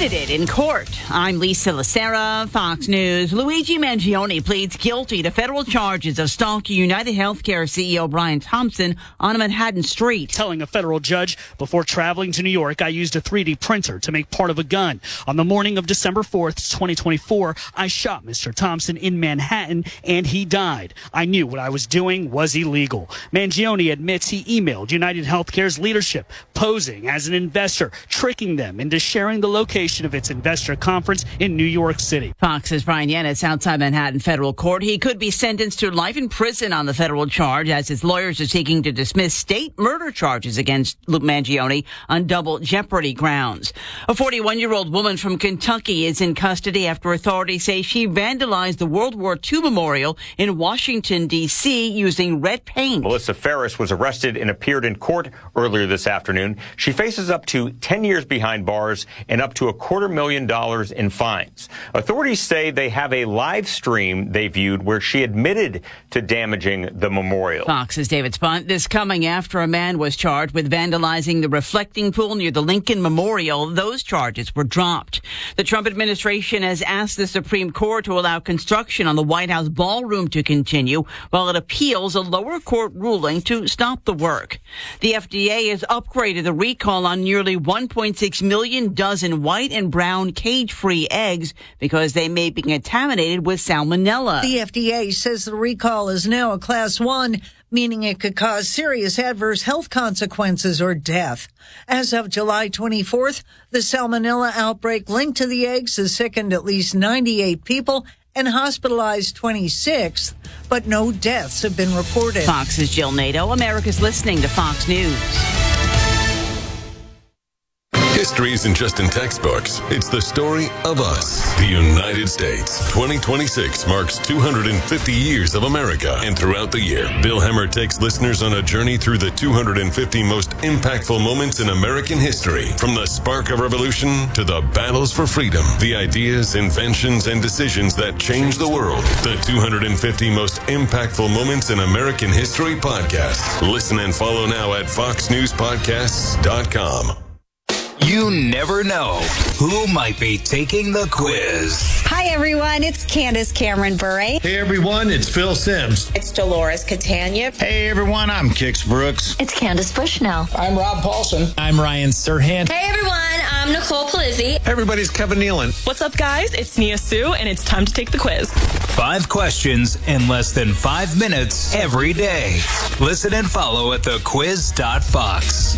admitted it in court. I'm Lisa Lacera, Fox News. Luigi Mangione pleads guilty to federal charges of stalking United Healthcare CEO Brian Thompson on Manhattan Street. Telling a federal judge, before traveling to New York, I used a 3D printer to make part of a gun. On the morning of December 4th, 2024, I shot Mr. Thompson in Manhattan and he died. I knew what I was doing was illegal. Mangione admits he emailed United Healthcare's leadership, posing as an investor, tricking them into sharing the location of its investor conference in New York City. Fox's Brian Yanis outside Manhattan federal court. He could be sentenced to life in prison on the federal charge as his lawyers are seeking to dismiss state murder charges against Luke Mangione on double jeopardy grounds. A 41-year-old woman from Kentucky is in custody after authorities say she vandalized the World War II memorial in Washington, D.C. using red paint. Melissa Ferris was arrested and appeared in court earlier this afternoon. She faces up to 10 years behind bars and up to $250,000 in fines. Authorities say they have a live stream they viewed where she admitted to damaging the memorial. Fox's David Spunt. This coming after a man was charged with vandalizing the reflecting pool near the Lincoln Memorial. Those charges were dropped. The Trump administration has asked the Supreme Court to allow construction on the White House ballroom to continue while it appeals a lower court ruling to stop the work. The FDA has upgraded the recall on nearly 1.6 million dozen white and brown cage-free eggs because they may be contaminated with salmonella. The FDA says the recall is now a Class 1, meaning it could cause serious adverse health consequences or death. As of July 24th, the salmonella outbreak linked to the eggs has sickened at least 98 people and hospitalized 26, but no deaths have been reported. Fox's Jill Nato. America's listening to Fox News. History isn't just in textbooks. It's the story of us, the United States. 2026 marks 250 years of America. And throughout the year, Bill Hemmer takes listeners on a journey through the 250 most impactful moments in American history. From the spark of revolution to the battles for freedom, the ideas, inventions, and decisions that changed the world. The 250 most impactful moments in American history podcast. Listen and follow now at foxnewspodcasts.com. You never know who might be taking the quiz. Hi, everyone. It's Candace Cameron Bure. Hey, everyone. It's Phil Sims. It's Dolores Catania. Hey, everyone. I'm Kix Brooks. It's Candace Bushnell. I'm Rob Paulson. I'm Ryan Serhant. Hey, everyone. I'm Nicole Palizzi. Hey, everybody. It's Kevin Nealon. What's up, guys? It's Nia Sue, and it's time to take the quiz. 5 questions in less than 5 minutes every day. Listen and follow at thequiz.fox.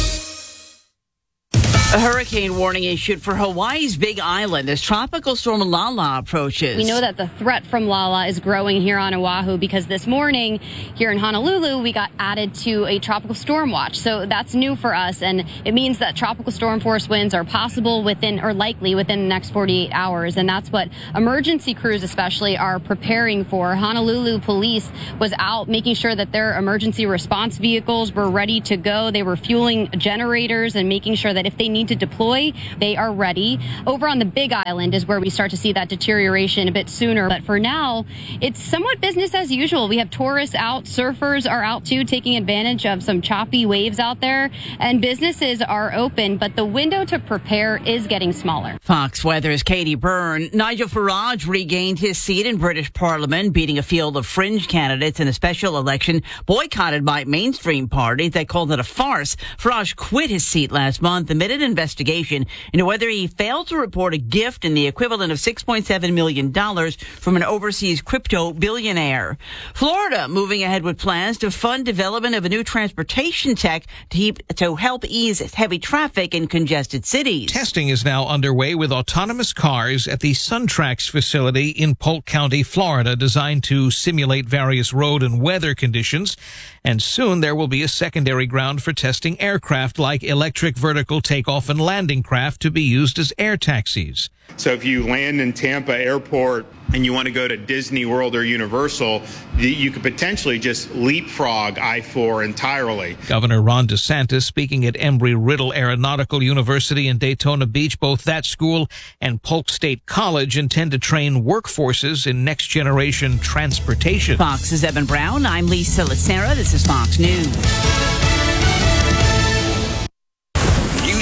A hurricane warning issued for Hawaii's Big Island as Tropical Storm Lala approaches. We know that the threat from Lala is growing here on Oahu because this morning here in Honolulu, we got added to a tropical storm watch. So that's new for us, and it means that tropical storm force winds are possible within or likely within the next 48 hours. And that's what emergency crews especially are preparing for. Honolulu police was out making sure that their emergency response vehicles were ready to go. They were fueling generators and making sure that if they need to deploy, they are ready. Over on the Big Island is where we start to see that deterioration a bit sooner. But for now, it's somewhat business as usual. We have tourists out, surfers are out too, taking advantage of some choppy waves out there, and businesses are open, but the window to prepare is getting smaller. Fox Weather's Katie Byrne. Nigel Farage regained his seat in British Parliament, beating a field of fringe candidates in a special election boycotted by mainstream parties that called it a farce. Farage quit his seat last month amid an investigation into whether he failed to report a gift in the equivalent of $6.7 million from an overseas crypto billionaire. Florida moving ahead with plans to fund development of a new transportation tech to help ease heavy traffic in congested cities. Testing is now underway with autonomous cars at the SunTrax facility in Polk County, Florida, designed to simulate various road and weather conditions. And soon there will be a secondary ground for testing aircraft like electric vertical takeoff and landing craft to be used as air taxis. So if you land in Tampa Airport and you want to go to Disney World or Universal, you could potentially just leapfrog I-4 entirely. Governor Ron DeSantis speaking at Embry-Riddle Aeronautical University in Daytona Beach. Both that school and Polk State College intend to train workforces in next-generation transportation. Fox's Evan Brown. I'm Lisa Lacera. This is Fox News.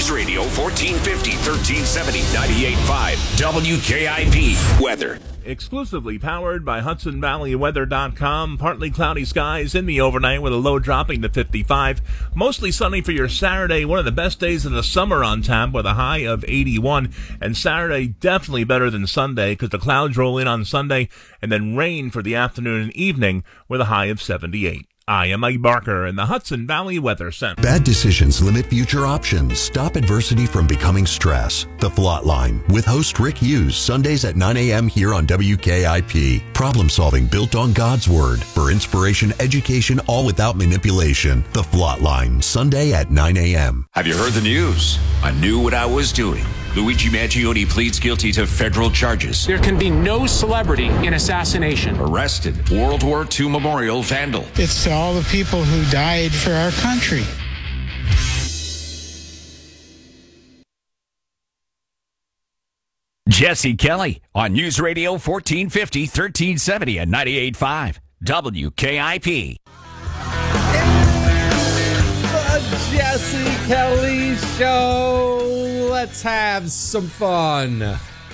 News Radio 1450, 1370, 98.5, WKIP. Weather. Exclusively powered by HudsonValleyWeather.com. Partly cloudy skies in the overnight with a low dropping to 55. Mostly sunny for your Saturday. One of the best days of the summer on tap with a high of 81. And Saturday definitely better than Sunday because the clouds roll in on Sunday and then rain for the afternoon and evening with a high of 78. I am Mike Barker in the Hudson Valley Weather Center. Bad decisions limit future options. Stop adversity from becoming stress. The Flot Line with host Rick Hughes, Sundays at 9 a.m. here on WKIP. Problem solving built on God's Word. For inspiration, education, all without manipulation. The Flot Line, Sunday at 9 a.m. Have you heard the news? I knew what I was doing. Luigi Mangione pleads guilty to federal charges. There can be no celebrity in assassination. Arrested. World War II memorial vandal. It's to all the people who died for our country. Jesse Kelly on News Radio 1450, 1370 and 98.5 WKIP. The Jesse Kelly Show. Let's have some fun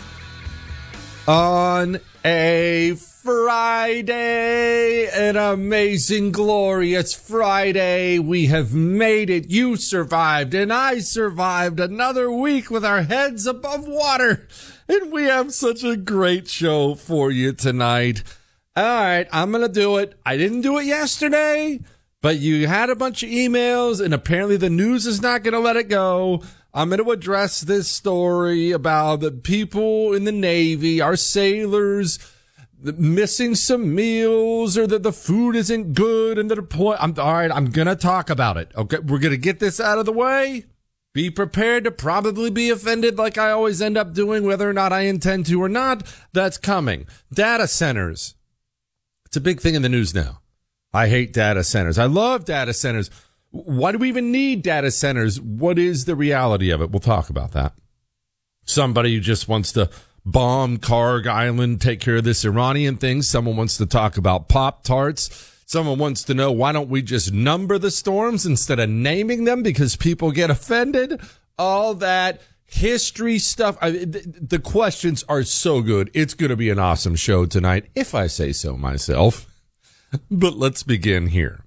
on a Friday, an amazing, glorious Friday. We have made it. You survived and I survived another week with our heads above water. And we have such a great show for you tonight. All right, I'm going to do it. I didn't do it yesterday, but you had a bunch of emails and apparently the news is not going to let it go. I'm going to address this story about the people in the Navy, our sailors, missing some meals or that the food isn't good and the deployment. All right, I'm going to talk about it. Okay, we're going to get this out of the way. Be prepared to probably be offended like I always end up doing, whether or not I intend to or not. That's coming. Data centers. It's a big thing in the news now. I hate data centers. I love data centers. Why do we even need data centers? What is the reality of it? We'll talk about that. Somebody who just wants to bomb Karg Island, take care of this Iranian thing. Someone wants to talk about Pop-Tarts. Someone wants to know, why don't we just number the storms instead of naming them because people get offended? All that history stuff. The questions are so good. It's going to be an awesome show tonight, if I say so myself. But let's begin here.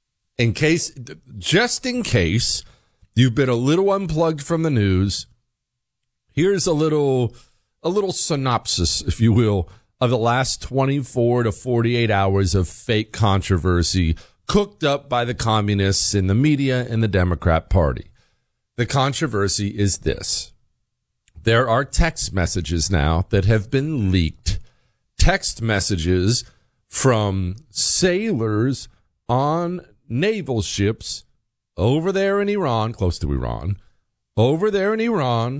Just in case you've been a little unplugged from the news, here's a little synopsis, if you will, of the last 24 to 48 hours of fake controversy cooked up by the communists in the media and the Democrat Party. The controversy is this. There are text messages now that have been leaked. Text messages from sailors on naval ships over there in Iran, close to Iran, over there in Iran,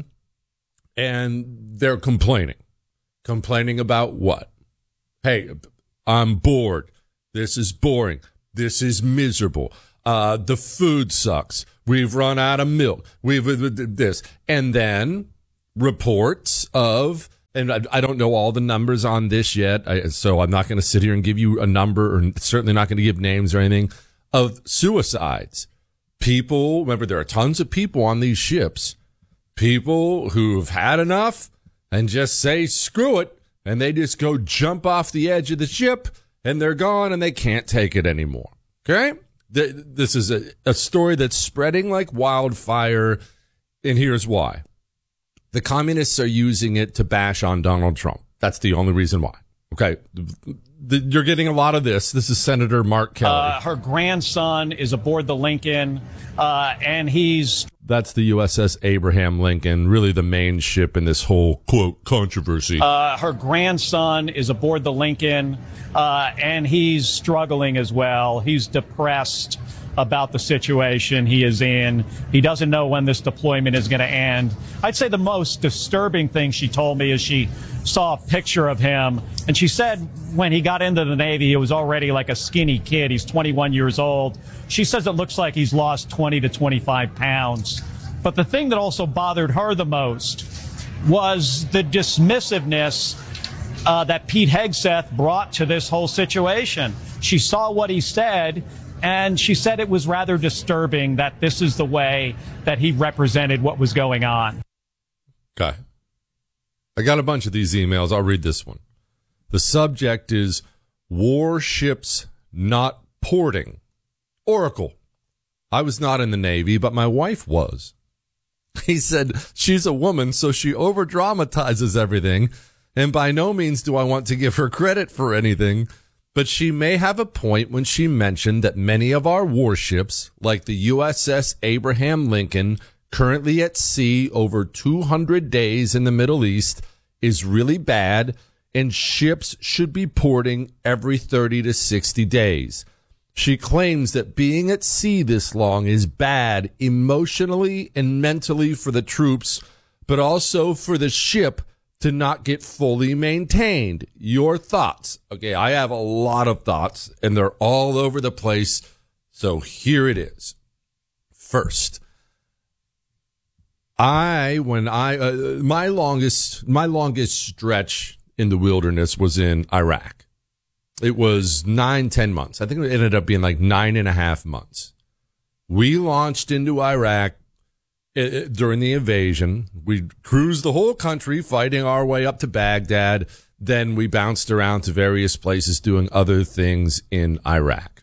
and they're complaining. Complaining about what? Hey, I'm bored. This is boring. This is miserable. The food sucks. We've run out of milk. We've this. And then reports of, and I don't know all the numbers on this yet, so I'm not going to sit here and give you a number, or certainly not going to give names or anything, of suicides. People, remember, there are tons of people on these ships. People who've had enough and just say, screw it, and they just go jump off the edge of the ship, and they're gone, and they can't take it anymore. Okay? This is a story that's spreading like wildfire, and here's why. The communists are using it to bash on Donald Trump. That's the only reason why. Okay? You're getting a lot of this. This is Senator Mark Kelly. Her grandson is aboard the Lincoln, and he's... That's the USS Abraham Lincoln, really the main ship in this whole, quote, controversy. Her grandson is aboard the Lincoln, and he's struggling as well. He's depressed about the situation he is in. He doesn't know when this deployment is going to end. I'd say the most disturbing thing she told me is she saw a picture of him, and she said when he got into the Navy, he was already like a skinny kid. He's 21 years old. She says it looks like he's lost 20 to 25 pounds. But the thing that also bothered her the most was the dismissiveness that Pete Hegseth brought to this whole situation. She saw what he said, And she said it was rather disturbing that this is the way that he represented what was going on. Okay. I got a bunch of these emails. I'll read this one. The subject is warships not porting. Oracle. I was not in the Navy, but my wife was. He said she's a woman, so she over-dramatizes everything, and by no means do I want to give her credit for anything, but she may have a point when she mentioned that many of our warships, like the USS Abraham Lincoln, currently at sea over 200 days in the Middle East, is really bad, and ships should be porting every 30 to 60 days. She claims that being at sea this long is bad emotionally and mentally for the troops, but also for the ship to not get fully maintained. Your thoughts? Okay, I have a lot of thoughts, and they're all over the place, so here it is. First, my longest stretch in the wilderness was in Iraq. It was 9-10 months. I think it ended up being like 9.5 months. We launched into Iraq during the invasion. We cruised the whole country, fighting our way up to Baghdad. Then we bounced around to various places doing other things in Iraq.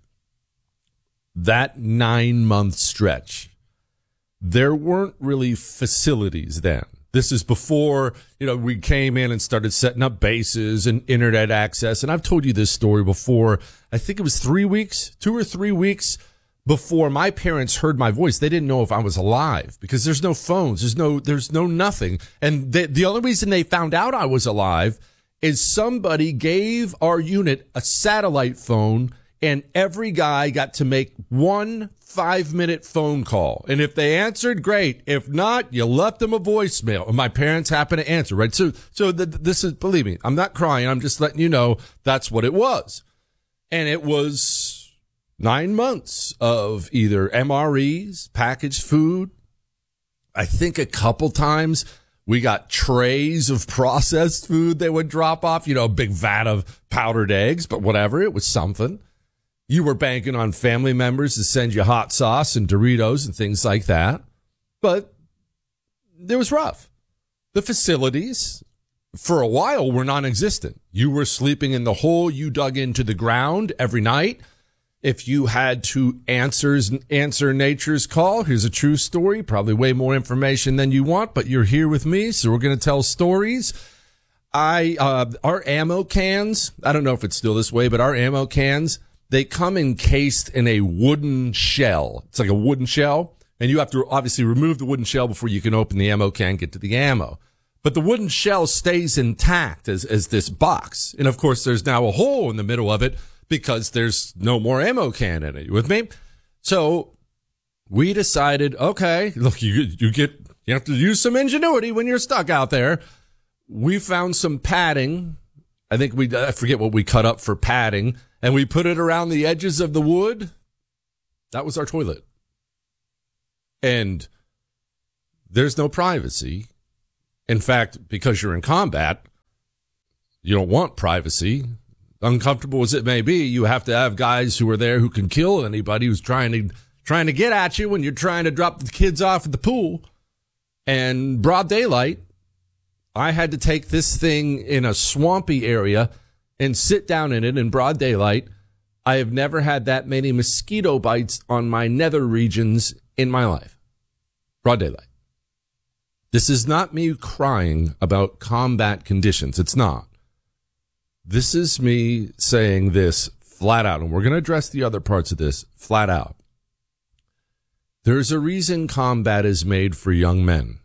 That 9-month stretch, there weren't really facilities then. This is before, we came in and started setting up bases and internet access. And I've told you this story before. I think it was 2 or 3 weeks before my parents heard my voice. They didn't know if I was alive because there's no phones. There's no nothing. And the only reason they found out I was alive is somebody gave our unit a satellite phone, and every guy got to make one 5-minute phone call. And if they answered, great. If not, you left them a voicemail. And my parents happened to answer, right? So this is, believe me, I'm not crying. I'm just letting you know that's what it was. And it was 9 months of either MREs, packaged food. I think a couple times we got trays of processed food they would drop off, a big vat of powdered eggs, but whatever, it was something. You were banking on family members to send you hot sauce and Doritos and things like that. But it was rough. The facilities, for a while, were non-existent. You were sleeping in the hole you dug into the ground every night. If you had to answer nature's call, here's a true story, probably way more information than you want, but you're here with me, so we're going to tell stories. Our ammo cans, I don't know if it's still this way, but our ammo cans, they come encased in a wooden shell. It's like a wooden shell, and you have to obviously remove the wooden shell before you can open the ammo can, get to the ammo. But the wooden shell stays intact as this box. And of course, there's now a hole in the middle of it because there's no more ammo can in it. You with me? So we decided, okay, look, you have to use some ingenuity when you're stuck out there. We found some padding. I forget what we cut up for padding. And we put it around the edges of the wood. That was our toilet. And there's no privacy. In fact, because you're in combat, you don't want privacy. Uncomfortable as it may be, you have to have guys who are there who can kill anybody who's trying to get at you when you're trying to drop the kids off at the pool. And broad daylight, I had to take this thing in a swampy area and sit down in it in broad daylight. I have never had that many mosquito bites on my nether regions in my life. Broad daylight. This is not me crying about combat conditions. It's not. This is me saying this flat out, and we're going to address the other parts of this flat out. There's a reason combat is made for young men.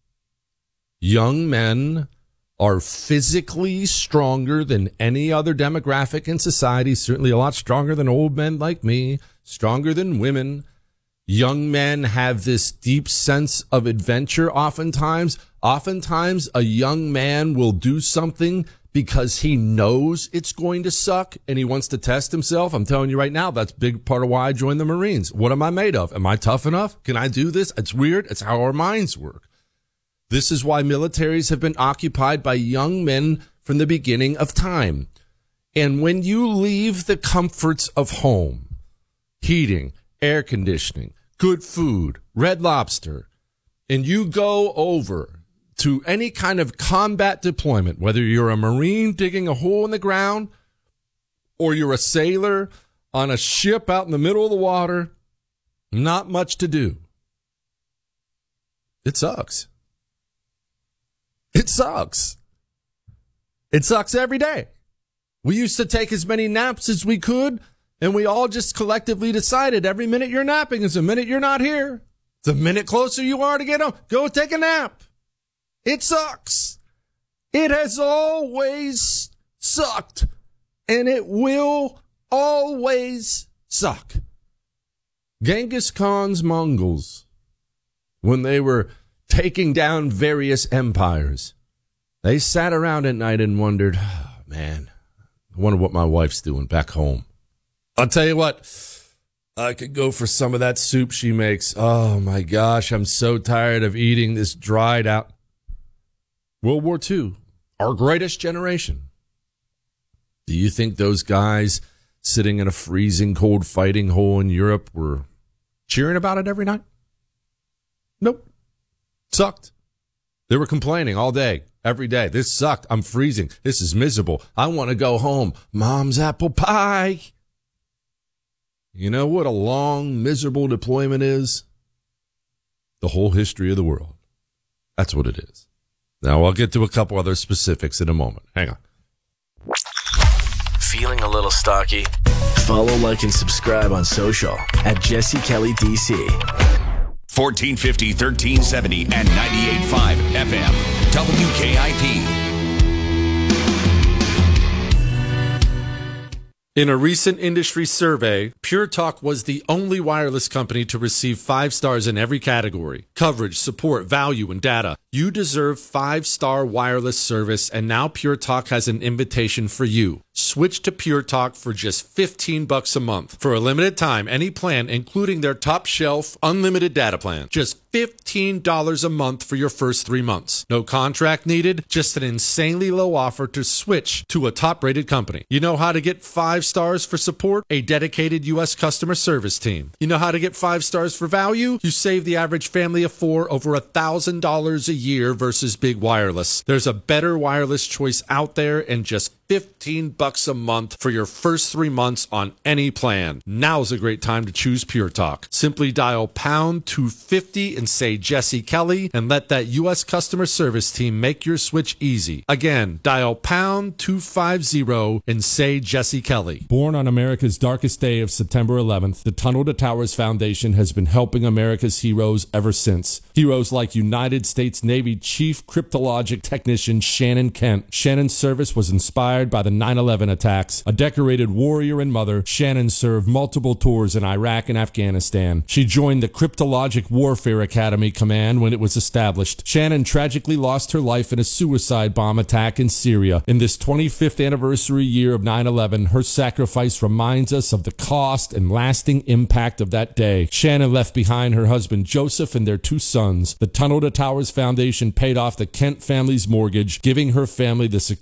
Young men are physically stronger than any other demographic in society, certainly a lot stronger than old men like me, stronger than women. Young men have this deep sense of adventure oftentimes. Oftentimes, a young man will do something because he knows it's going to suck and he wants to test himself. I'm telling you right now, that's a big part of why I joined the Marines. What am I made of? Am I tough enough? Can I do this? It's weird. It's how our minds work. This is why militaries have been occupied by young men from the beginning of time. And when you leave the comforts of home, heating, air conditioning, good food, Red Lobster, and you go over to any kind of combat deployment, whether you're a Marine digging a hole in the ground or you're a sailor on a ship out in the middle of the water, not much to do. It sucks. It sucks. It sucks every day. We used to take as many naps as we could, and we all just collectively decided every minute you're napping is a minute you're not here. It's a minute closer you are to get home. Go take a nap. It sucks. It has always sucked, and it will always suck. Genghis Khan's Mongols, when they were taking down various empires, they sat around at night and wondered, oh, man, I wonder what my wife's doing back home. I'll tell you what, I could go for some of that soup she makes. Oh, my gosh, I'm so tired of eating this dried out. World War II, our greatest generation. Do you think those guys sitting in a freezing cold fighting hole in Europe were cheering about it every night? Nope. Sucked. They were complaining all day, every day. This sucked. I'm freezing. This is miserable. I want to go home. Mom's apple pie. You know what a long, miserable deployment is? The whole history of the world. That's what it is. Now, I'll get to a couple other specifics in a moment. Hang on. Feeling a little stocky? Follow, like, and subscribe on social at Jesse Kelly DC. 1450, 1370, and 98.5 FM. WKIP. In a recent industry survey, Pure Talk was the only wireless company to receive 5 stars in every category: coverage, support, value, and data. You deserve 5-star wireless service, and now Pure Talk has an invitation for you. Switch to Pure Talk for just $15 a month. For a limited time, any plan, including their top shelf unlimited data plan. Just $15 a month for your first 3 months. No contract needed, just an insanely low offer to switch to a top-rated company. You know how to get 5 stars for support? A dedicated U.S. customer service team. You know how to get 5 stars for value? You save the average family of 4 over $1,000 a year versus big wireless. There's a better wireless choice out there, and just $15 a month for your first 3 months on any plan. Now's a great time to choose Pure Talk. Simply dial pound 250 and say Jesse Kelly, and let that U.S. customer service team make your switch easy. Again, dial pound 250 and say Jesse Kelly. Born on America's darkest day of September 11th, the Tunnel to Towers Foundation has been helping America's heroes ever since. Heroes like United States Navy Chief Cryptologic Technician Shannon Kent. Shannon's service was inspired by the 9/11 attacks. A decorated warrior and mother, Shannon served multiple tours in Iraq and Afghanistan. She joined the Cryptologic Warfare Academy Command when it was established. Shannon tragically lost her life in a suicide bomb attack in Syria. In this 25th anniversary year of 9/11, her sacrifice reminds us of the cost and lasting impact of that day. Shannon left behind her husband Joseph and their 2 sons. The Tunnel to Towers Foundation paid off the Kent family's mortgage, giving her family the security